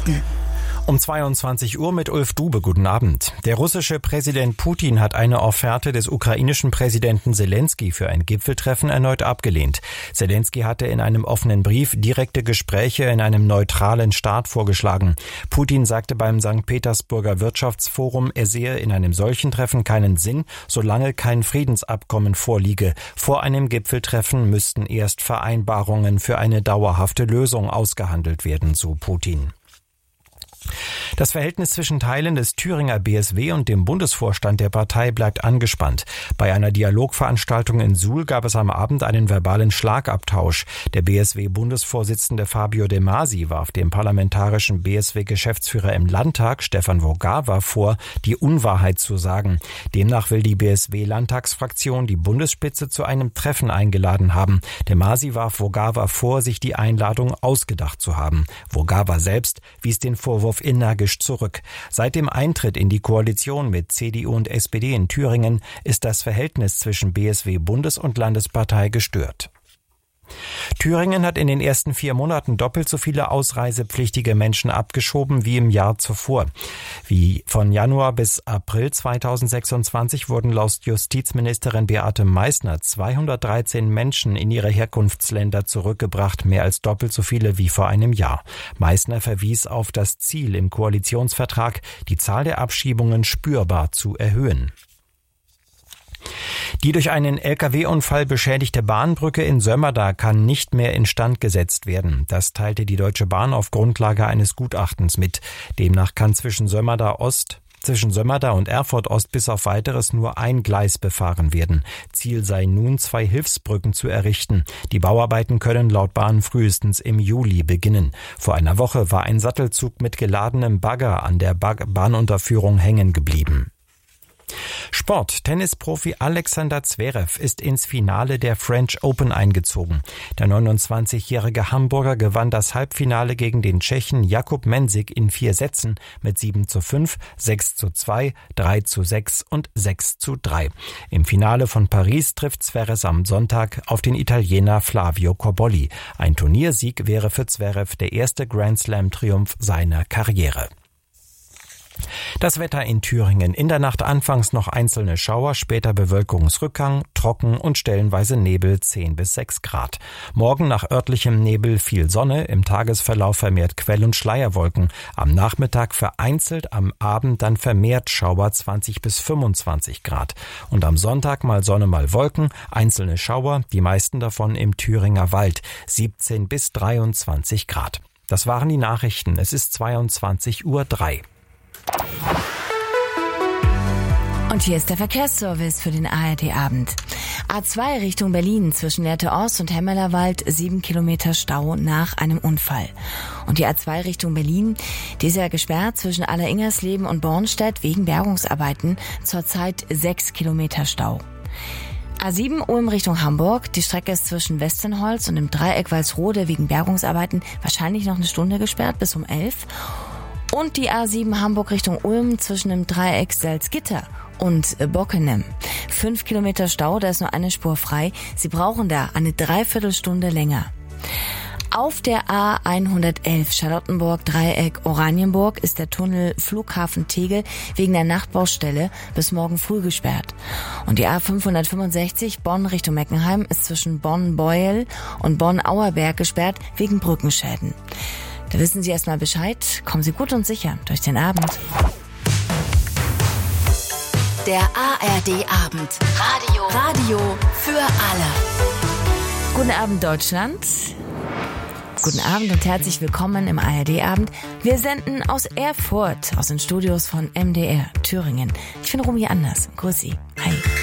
Um 22 Uhr mit Ulf Dube. Guten Abend. Der russische Präsident Putin hat eine Offerte des ukrainischen Präsidenten Selenskyj für ein Gipfeltreffen erneut abgelehnt. Selenskyj hatte in einem offenen Brief direkte Gespräche in einem neutralen Staat vorgeschlagen. Putin sagte beim St. Petersburger Wirtschaftsforum, er sehe in einem solchen Treffen keinen Sinn, solange kein Friedensabkommen vorliege. Vor einem Gipfeltreffen müssten erst Vereinbarungen für eine dauerhafte Lösung ausgehandelt werden, so Putin. Das Verhältnis zwischen Teilen des Thüringer BSW und dem Bundesvorstand der Partei bleibt angespannt. Bei einer Dialogveranstaltung in Suhl gab es am Abend einen verbalen Schlagabtausch. Der BSW-Bundesvorsitzende Fabio De Masi warf dem parlamentarischen BSW-Geschäftsführer im Landtag, Stefan Vogava, vor, die Unwahrheit zu sagen. Demnach will die BSW-Landtagsfraktion die Bundesspitze zu einem Treffen eingeladen haben. De Masi warf Vogava vor, sich die Einladung ausgedacht zu haben. Vogava selbst wies den Vorwurf energisch zurück. Seit dem Eintritt in die Koalition mit CDU und SPD in Thüringen ist das Verhältnis zwischen BSW-Bundes- und Landespartei gestört. Thüringen hat in den ersten 4 Monaten doppelt so viele ausreisepflichtige Menschen abgeschoben wie im Jahr zuvor. Wie von Januar bis April 2026 wurden laut Justizministerin Beate Meißner 213 Menschen in ihre Herkunftsländer zurückgebracht, mehr als doppelt so viele wie vor einem Jahr. Meißner verwies auf das Ziel im Koalitionsvertrag, die Zahl der Abschiebungen spürbar zu erhöhen. Die durch einen Lkw-Unfall beschädigte Bahnbrücke in Sömmerda kann nicht mehr instand gesetzt werden. Das teilte die Deutsche Bahn auf Grundlage eines Gutachtens mit. Demnach kann zwischen Sömmerda und Erfurt Ost bis auf Weiteres nur ein Gleis befahren werden. Ziel sei nun, 2 Hilfsbrücken zu errichten. Die Bauarbeiten können laut Bahn frühestens im Juli beginnen. Vor einer Woche war ein Sattelzug mit geladenem Bagger an der Bahnunterführung hängen geblieben. Sport. Tennisprofi Alexander Zverev ist ins Finale der French Open eingezogen. Der 29-jährige Hamburger gewann das Halbfinale gegen den Tschechen Jakub Mensik in 4 Sätzen mit 7:5, 6:2, 3:6 und 6:3. Im Finale von Paris trifft Zverev am Sonntag auf den Italiener Flavio Cobolli. Ein Turniersieg wäre für Zverev der erste Grand-Slam-Triumph seiner Karriere. Das Wetter in Thüringen. In der Nacht anfangs noch einzelne Schauer, später Bewölkungsrückgang, trocken und stellenweise Nebel 10 bis 6 Grad. Morgen nach örtlichem Nebel viel Sonne, im Tagesverlauf vermehrt Quell- und Schleierwolken. Am Nachmittag vereinzelt, am Abend dann vermehrt Schauer 20 bis 25 Grad. Und am Sonntag mal Sonne, mal Wolken, einzelne Schauer, die meisten davon im Thüringer Wald, 17 bis 23 Grad. Das waren die Nachrichten. Es ist 22:03 Uhr. Und hier ist der Verkehrsservice für den ARD-Abend. A2 Richtung Berlin zwischen Lehrte Ost und Hemmerlerwald 7 Kilometer Stau nach einem Unfall. Und die A2 Richtung Berlin, die ist ja gesperrt zwischen Alleringersleben und Bornstedt wegen Bergungsarbeiten, zurzeit 6 Kilometer Stau. A7 Ulm Richtung Hamburg, die Strecke ist zwischen Westenholz und dem Dreieck Walsrode wegen Bergungsarbeiten wahrscheinlich noch eine Stunde gesperrt bis um 11. Und die A7 Hamburg Richtung Ulm zwischen dem Dreieck Salzgitter und Bockenem. 5 Kilometer Stau, da ist nur eine Spur frei. Sie brauchen da eine Dreiviertelstunde länger. Auf der A111 Charlottenburg-Dreieck Oranienburg ist der Tunnel Flughafen Tegel wegen der Nachtbaustelle bis morgen früh gesperrt. Und die A565 Bonn Richtung Meckenheim ist zwischen Bonn-Beuel und Bonn-Auerberg gesperrt wegen Brückenschäden. Da wissen Sie erstmal Bescheid. Kommen Sie gut und sicher durch den Abend. Der ARD-Abend. Radio für alle. Guten Abend, Deutschland. Guten Abend und herzlich willkommen im ARD-Abend. Wir senden aus Erfurt, aus den Studios von MDR Thüringen. Ich bin Romy Anders. Grüß Sie. Hi.